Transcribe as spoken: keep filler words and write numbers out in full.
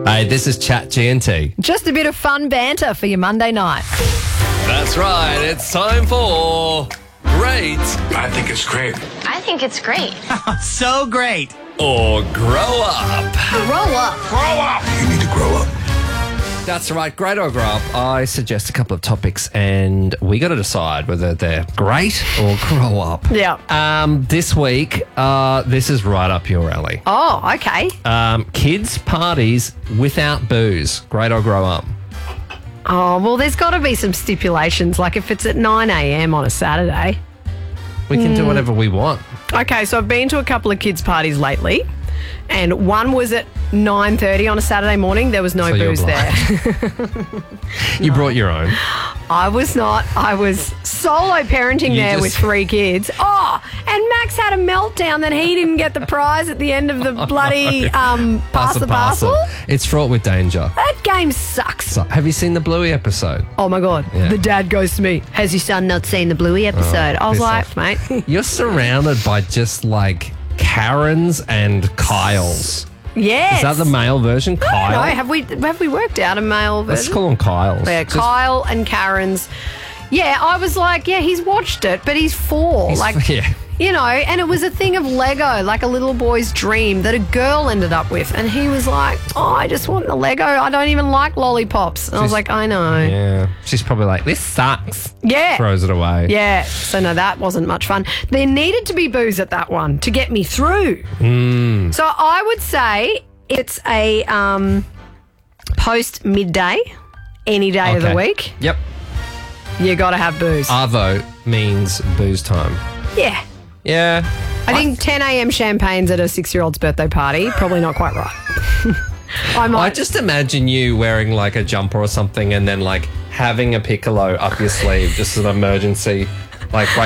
Hey, this is Chat G and T. Just a bit of fun banter for your Monday night. That's right. It's time for Great I think it's great. I think it's great. So great. or Grow Up. Grow up. Grow up! You need to grow up. That's right. Great or Grow Up. I suggest a couple of topics, and we got to decide whether they're great or grow up. Yeah. Um, this week, uh, this is right up your alley. Oh, okay. Um, kids' parties without booze. Great or grow up. Oh, well, there's got to be some stipulations, like if it's at nine a.m. on a Saturday. We can Mm. do whatever we want. Okay, so I've been to a couple of kids' parties lately, and one was at nine thirty on a Saturday morning. There was no So you're booze there. You brought your own. I was not. I was solo parenting You there just- with three kids. Oh, and Max had a meltdown that he didn't get the prize at the end of the bloody um, pass the parcel. It's fraught with danger. That game sucks. So, have you seen the Bluey episode? Oh my God. Yeah. The dad goes to me, has your son not seen the Bluey episode? I was piss like, off. mate. You're surrounded by just like Karens and Kyles. Yes. Is that the male version? Kyle? No, have we have we worked out a male version? Let's call them Kyles. Yeah, Just- Kyle and Karen's. Yeah, I was like, yeah, he's watched it, but he's four. He's- like, yeah. you know, and it was a thing of Lego, like a little boy's dream that a girl ended up with. And he was like, oh, I just want the Lego. I don't even like lollipops. And I was She's- like, I know. Yeah. Yeah. She's probably like, this sucks. Yeah. Throws it away. Yeah, so no, that wasn't much fun. There needed to be booze at that one to get me through. Mm. So I would say it's a um, post midday, any day of the Okay. week. Yep. You got to have booze. Our vote means booze time. yeah. Yeah. I think ten a.m. champagne's at a six-year-old's birthday party. Probably not quite right. I might. I just imagine you wearing like a jumper or something and then like having a piccolo up your sleeve just as an emergency. Like,